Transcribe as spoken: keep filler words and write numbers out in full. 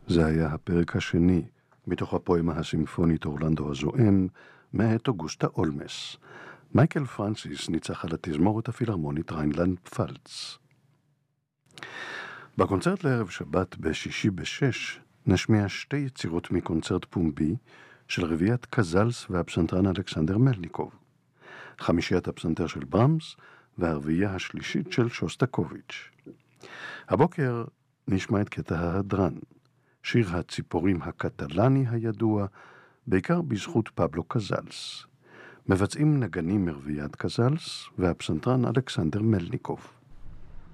זה היה הפרק השני מתוך הפואמה הסימפונית אורלנדו הזועם מאת אוגוסטה אולמס. מייקל פרנסיס ניצח על התזמורת הפילהרמונית ריינלנד פפלץ. בקונצרט לערב שבת בשישי בשש נשמיע שתי יצירות מקונצרט פומבי של רביעיית קזלס והפסנתרן אלכסנדר מלניקוב, חמישיית הפסנתר של ברמס והרביעייה השלישית של שוסטקוביץ'. הבוקר נשמע את קטע ההדרן, שיר הציפורים הקטלני הידוע, בעיקר בזכות פבלו קזלס. מבצעים נגנים מרביעיית קזלס והפסנתרן אלכסנדר מלניקוב.